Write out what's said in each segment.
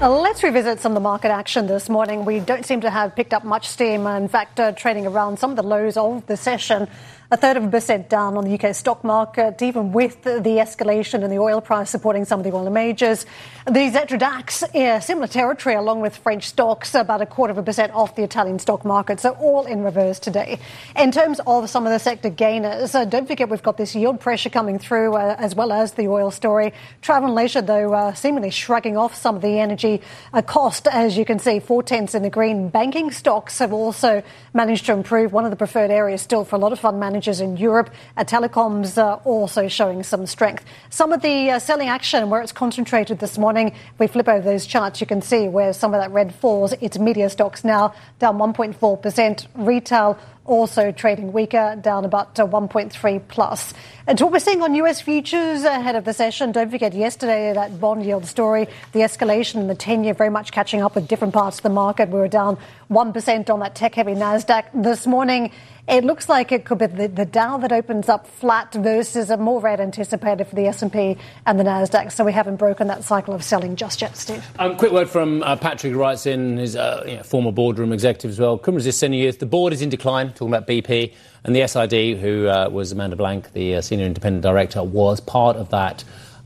Let's revisit some of the market action this morning. We don't seem to have picked up much steam. In fact, trading around some of the lows of the session. 1/3% down on the UK stock market, even with the escalation in the oil price supporting some of the oil majors. The Xetra DAX, similar territory along with French stocks, about 1/4% off the Italian stock market. So all in reverse today. In terms of some of the sector gainers, don't forget we've got this yield pressure coming through as well as the oil story. Travel and leisure, though, seemingly shrugging off some of the energy cost. As you can see, 4/10 in the green. Banking stocks have also managed to improve. One of the preferred areas still for a lot of fund managers in Europe. Telecoms also showing some strength. Some of the selling action where it's concentrated this morning, if we flip over those charts, you can see where some of that red falls. It's media stocks now down 1.4%. Retail also trading weaker, down about 1.3 plus. And to what we're seeing on US futures ahead of the session, don't forget yesterday that bond yield story, the escalation in the 10-year very much catching up with different parts of the market. We were down 1% on that tech-heavy NASDAQ this morning. It looks like it could be the Dow that opens up flat versus a more red anticipated for the S&P and the NASDAQ. So we haven't broken that cycle of selling just yet, Steve. Quick word from Patrick, who writes in, his former boardroom executive as well. Couldn't resist sending you. The board is in decline, talking about BP. And the SID, who was Amanda Blank, the senior independent director, was part of that.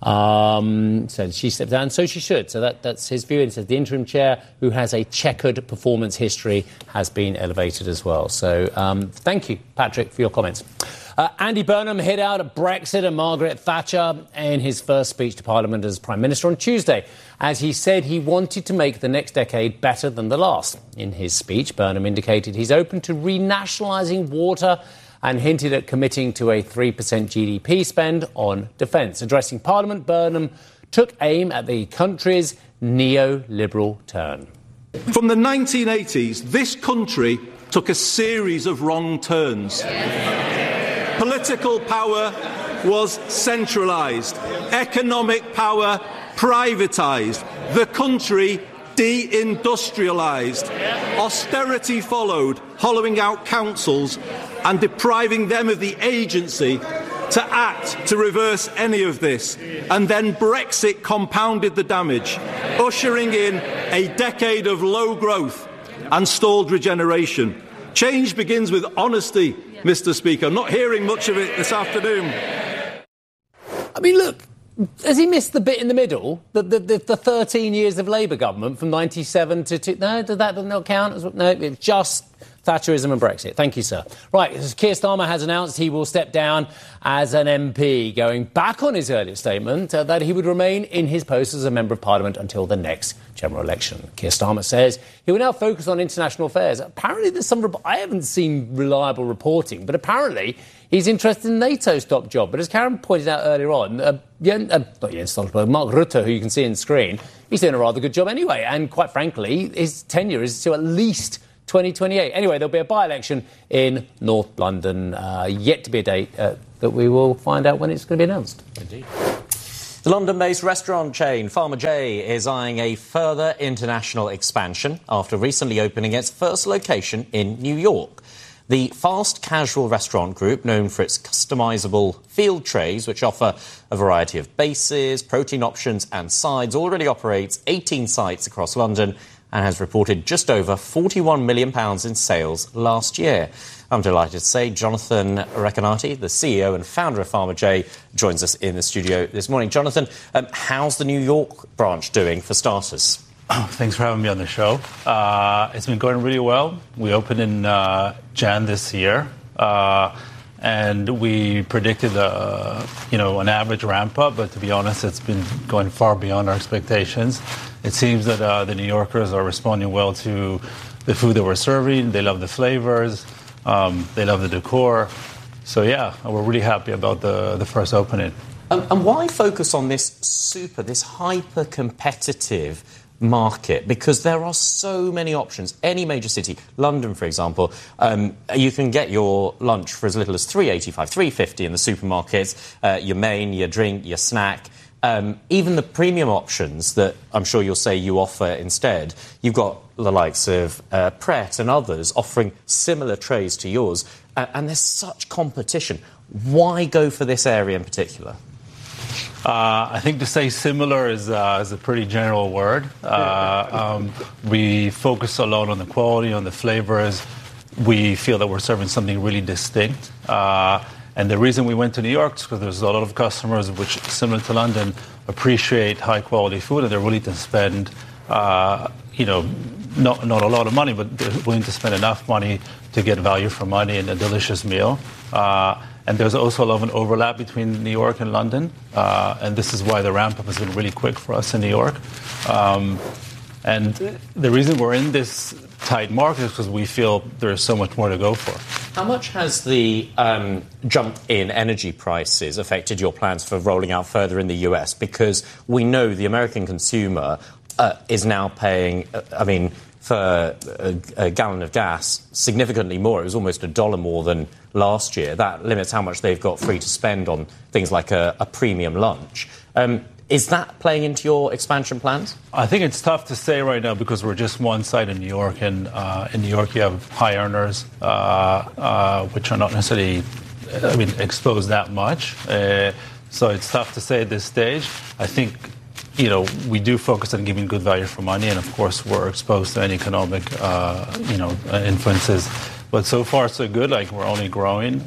So she stepped down, so she should. So that's his view. And says the interim chair, who has a checkered performance history, has been elevated as well. So thank you, Patrick, for your comments. Andy Burnham hit out at Brexit and Margaret Thatcher in his first speech to Parliament as Prime Minister on Tuesday, as he said he wanted to make the next decade better than the last. In his speech, Burnham indicated he's open to renationalising water and hinted at committing to a 3% GDP spend on defence. Addressing Parliament, Burnham took aim at the country's neoliberal turn. From the 1980s, this country took a series of wrong turns. Political power was centralised. Economic power privatised. The country deindustrialised. Austerity followed, hollowing out councils and depriving them of the agency to act to reverse any of this. And then Brexit compounded the damage, ushering in a decade of low growth and stalled regeneration. Change begins with honesty, Mr. Speaker. I'm not hearing much of it this afternoon. I mean, look, has he missed the bit in the middle? The 13 years of Labour government from 97 to... No, does that not count? No, it's just Thatcherism and Brexit. Thank you, sir. Right, Keir Starmer has announced he will step down as an MP, going back on his earlier statement that he would remain in his post as a Member of Parliament until the next general election. Keir Starmer says he will now focus on international affairs. Apparently there's I haven't seen reliable reporting, but apparently he's interested in NATO's top job. But as Karen pointed out earlier on, not Jens Stoltenberg, Mark Rutte, who you can see on the screen, he's doing a rather good job anyway. And quite frankly, his tenure is to at least 2028. Anyway, there'll be a by-election in North London, yet to be a date that we will find out when it's going to be announced. Indeed. The London-based restaurant chain Farmer J is eyeing a further international expansion after recently opening its first location in New York. The fast casual restaurant group, known for its customisable field trays, which offer a variety of bases, protein options and sides, already operates 18 sites across London and has reported just over £41 million in sales last year. I'm delighted to say Jonathan Recanati, the CEO and founder of Farmer J, joins us in the studio this morning. Jonathan, how's the New York branch doing for starters? Oh, thanks for having me on the show. It's been going really well. We opened in Jan this year, and we predicted an average ramp up, but to be honest, it's been going far beyond our expectations. It seems that the New Yorkers are responding well to the food that we're serving. They love the flavors. They love the decor. So, yeah, we're really happy about the first opening. And why focus on this hyper-competitive market? Because there are so many options. Any major city, London, for example, you can get your lunch for as little as $3.85, $3.50 in the supermarkets, your main, your drink, your snack. Even the premium options that I'm sure you'll say you offer instead, you've got the likes of Pret and others offering similar trays to yours, and there's such competition. Why go for this area in particular? I think to say similar is a pretty general word. We focus a lot on the quality, on the flavors. We feel that we're serving something really distinct. And the reason we went to New York is because there's a lot of customers which, similar to London, appreciate high-quality food, and they're willing to spend, not a lot of money, but they're willing to spend enough money to get value for money and a delicious meal. And there's also a lot of an overlap between New York and London, and this is why the ramp-up has been really quick for us in New York. And the reason we're in this tight market is because we feel there's so much more to go for. How much has the jump in energy prices affected your plans for rolling out further in the US? Because we know the American consumer is now paying, for a gallon of gas, significantly more. It was almost $1 more than last year. That limits how much they've got free to spend on things like a premium lunch. Is that playing into your expansion plans? I think it's tough to say right now because we're just one site in New York, and in New York you have high earners, which are not necessarily, exposed that much. So it's tough to say at this stage. I think, we do focus on giving good value for money, and of course we're exposed to any economic, influences. But so far so good. We're only growing,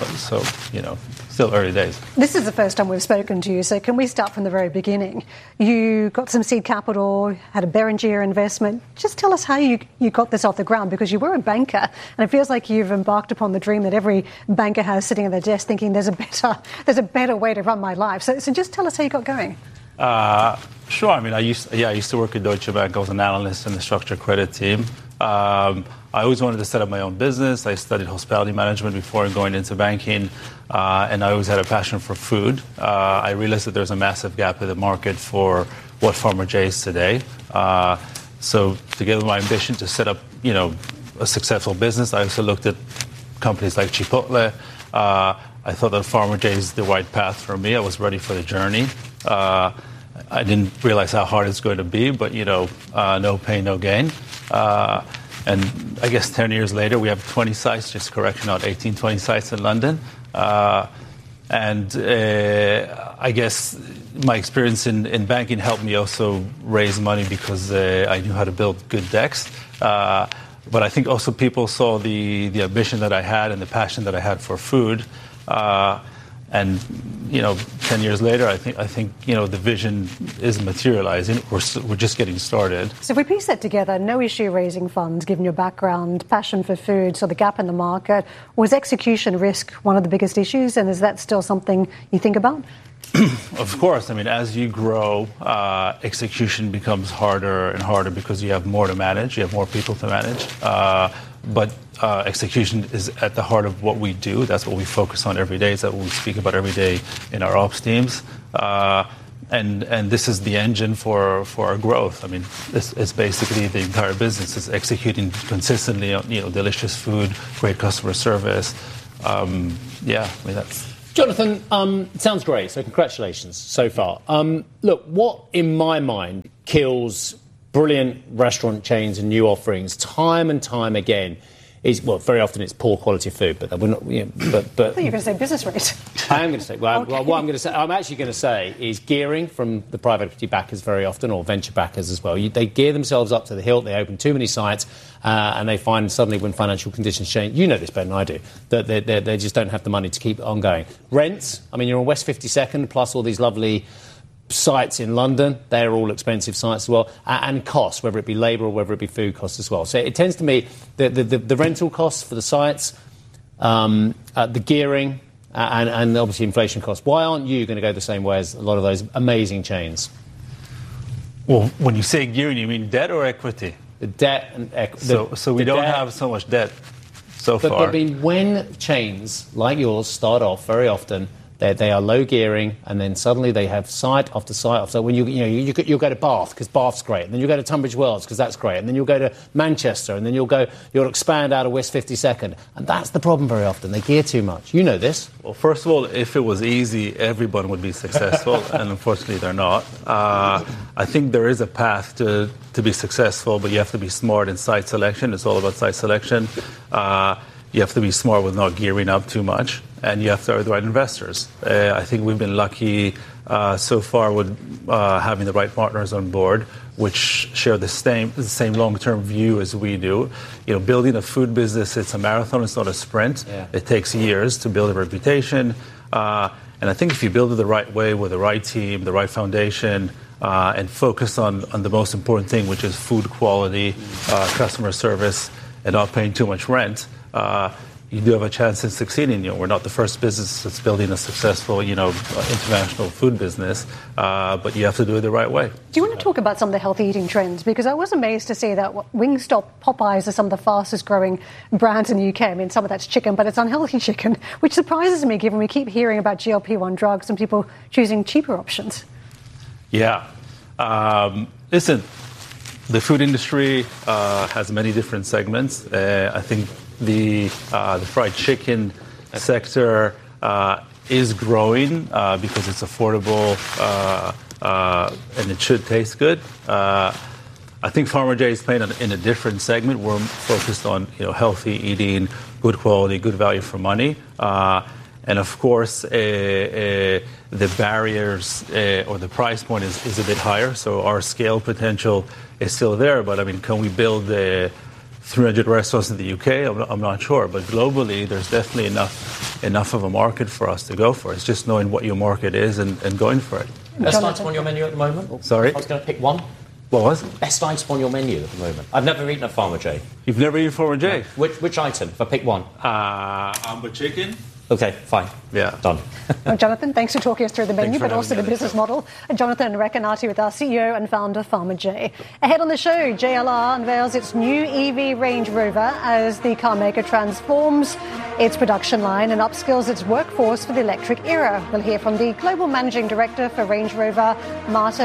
still early days. This is the first time we've spoken to you, so can we start from the very beginning? You got some seed capital, had a Beringer investment. Just tell us how you got this off the ground, because you were a banker, and it feels like you've embarked upon the dream that every banker has, sitting at their desk thinking there's a better way to run my life. So just tell us how you got going. Sure. I used to work at Deutsche Bank. I was an analyst in the structured credit team. I always wanted to set up my own business. I studied hospitality management before going into banking, and I always had a passion for food. I realized that there's a massive gap in the market for what Farmer J is today. So together with my ambition to set up, a successful business, I also looked at companies like Chipotle. I thought that Farmer J is the right path for me. I was ready for the journey. I didn't realize how hard it's going to be, but, no pain, no gain. And I guess 10 years later, we have 20 sites, just correction, not 18, 20 sites in London. And I guess my experience in banking helped me also raise money because I knew how to build good decks. But I think also people saw the ambition that I had and the passion that I had for food. And 10 years later, I think the vision is materializing. We're just getting started. So if we piece that together, no issue raising funds, given your background, passion for food, so the gap in the market. Was execution risk one of the biggest issues, and is that still something you think about? Of course. As you grow, execution becomes harder and harder because you have more to manage. You have more people to manage. But execution is at the heart of what we do. That's what we focus on every day. That's what we speak about every day in our ops teams. And this is the engine for our growth. It's basically the entire business is executing consistently on delicious food, great customer service. That's. Jonathan, sounds great. So congratulations so far. Look, what in my mind kills brilliant restaurant chains and new offerings time and time again is, well, very often it's poor quality food, but we're not. But I thought you were going to say business rates. I am going to say. Well, okay. What I'm actually going to say is gearing from the private equity backers very often, or venture backers as well. They gear themselves up to the hilt. They open too many sites, and they find suddenly when financial conditions change, you know this better than I do, that they just don't have the money to keep on going. Rents. You're on West 52nd, plus all these lovely sites in London, they're all expensive sites as well, and costs, whether it be labour or whether it be food costs as well. So it tends to me the rental costs for the sites, the gearing, and obviously inflation costs. Why aren't you going to go the same way as a lot of those amazing chains? Well, when you say gearing, you mean debt or equity? The debt and equity. So we don't have so much debt so far. But when chains like yours start off, very often they are low gearing, and then suddenly they have site after site after. When you'll go to Bath because Bath's great, and then you'll go to Tunbridge Wells because that's great, and then you'll go to Manchester, and then you'll expand out of West 52nd, and that's the problem very often. They gear too much. You know this. Well, first of all, if it was easy, everyone would be successful, and unfortunately they're not. I think there is a path to be successful, but you have to be smart in site selection. It's all about site selection. You have to be smart with not gearing up too much. and you have to have the right investors. I think we've been lucky so far with having the right partners on board, which share the same long-term view as we do. Building a food business, it's a marathon, it's not a sprint. Yeah. It takes years to build a reputation. And I think if you build it the right way with the right team, the right foundation, and focus on the most important thing, which is food quality, customer service, and not paying too much rent, you do have a chance in succeeding. We're not the first business that's building a successful, international food business, but you have to do it the right way. Do you want to talk about some of the healthy eating trends? Because I was amazed to see that Wingstop, Popeyes are some of the fastest growing brands in the UK. I mean, some of that's chicken, but it's unhealthy chicken, which surprises me given we keep hearing about GLP-1 drugs and people choosing cheaper options. Yeah. Listen, the food industry has many different segments. I think the fried chicken sector is growing because it's affordable and it should taste good. I think Farmer J is playing in a different segment. We're focused on healthy eating, good quality, good value for money. And of course, the barriers or the price point is a bit higher. So our scale potential is still there. But I mean, can we build 300 restaurants in the UK? I'm not sure. But globally, there's definitely enough of a market for us to go for. It's just knowing what your market is and going for it. Best item on your menu at the moment? Sorry? I was going to pick one. What was it? Best item on your menu at the moment? I've never eaten a Farmer J. You've never eaten Farmer J? No. Which item? If I pick one. Amber chicken. Okay, fine. Yeah. Done. Well, Jonathan, thanks for talking us through the menu, but also the business model. Jonathan Recanati with our CEO and founder, Farmer J. Ahead on the show, JLR unveils its new EV Range Rover as the car maker transforms its production line and upskills its workforce for the electric era. We'll hear from the Global Managing Director for Range Rover, Martin